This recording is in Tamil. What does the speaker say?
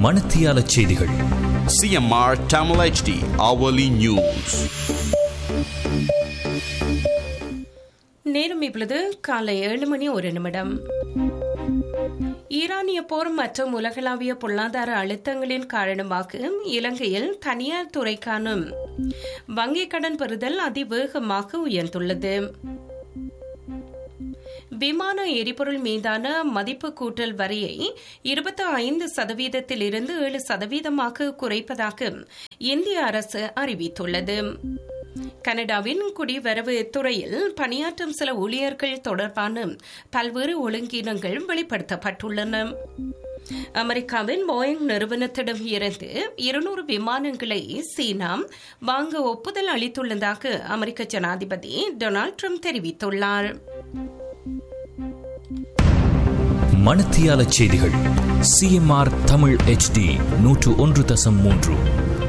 மணத்தியால செய்திகள். CMR Tamil HD hourly news. நேரம் இப்பொழுது காலை 7:01. ஈரானிய போர் மற்றும் உலகளாவிய பொருளாதார அழுத்தங்களின் காரணமாக இலங்கையில் தனியார் துறைக்கான வங்கிக் கடன் பெறுதல் அதிவேகமாக உயர்ந்துள்ளது. விமான எரிபொருள் மீதான மதிப்பு கூட்டல் வரியை 25% இருந்து 7% குறைப்பதாக இந்திய அரசு அறிவித்துள்ளது. கனடாவின் குடிவரவு துறையில் பணியாற்றும் சில ஊழியர்கள் தொடர்பான பல்வேறு ஒழுங்கீனங்கள் வெளிப்படுத்தப்பட்டுள்ளன. அமெரிக்காவின் போயிங் நிறுவனத்திடம் இருந்து 200 விமானங்களை சீனா வாங்க ஒப்புதல் அளித்துள்ளதாக அமெரிக்க ஜனாதிபதி டொனால்ட் ட்ரம்ப் தெரிவித்துள்ளார். மணத்தியால செய்திகள் CMR தமிழ் HD 101.3